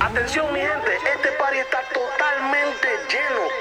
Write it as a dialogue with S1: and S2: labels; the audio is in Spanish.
S1: Atención mi gente, este party está totalmente lleno.